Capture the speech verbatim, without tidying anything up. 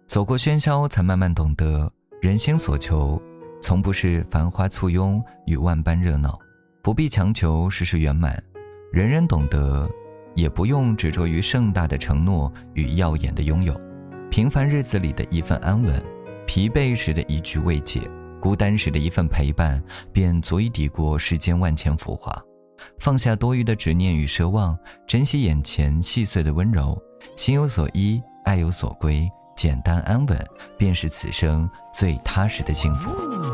走过喧嚣，才慢慢懂得，人心所求，从不是繁华簇拥与万般热闹，不必强求事事圆满，人人懂得，也不用执着于盛大的承诺与耀眼的拥有。平凡日子里的一份安稳，疲惫时的一句慰藉，孤单时的一份陪伴，便足以抵过世间万千浮华。放下多余的执念与奢望，珍惜眼前细碎的温柔，心有所依，爱有所归，简单安稳，便是此生最踏实的幸福。